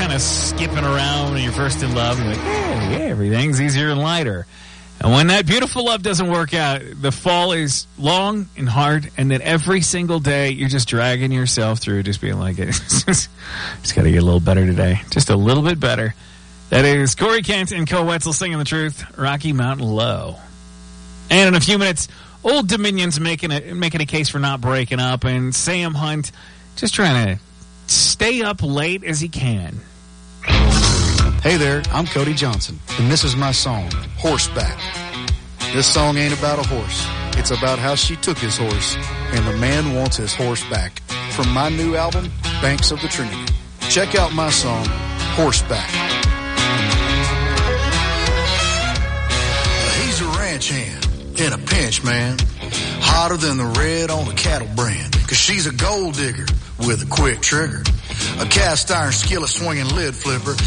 kind of skipping around when you're first in love. You're like, hey, everything's easier and lighter. And when that beautiful love doesn't work out, the fall is long and hard, and then every single day you're just dragging yourself through, just being like, it's got to get a little better today. Just a little bit better. That is Corey Kent and Cole Wetzel singing the truth, Rocky Mountain Low. And in a few minutes, Old Dominion's making a case for not breaking up, and Sam Hunt just trying to stay up late as he can. Hey there, I'm Cody Johnson, and this is my song, Horseback. This song ain't about a horse. It's about how she took his horse, and the man wants his horse back. From my new album, Banks of the Trinity. Check out my song, Horseback. He's a ranch hand in a pinch, man. Hotter than the red on a cattle brand. 'Cause she's a gold digger with a quick trigger. A cast iron skillet swinging lid flipper.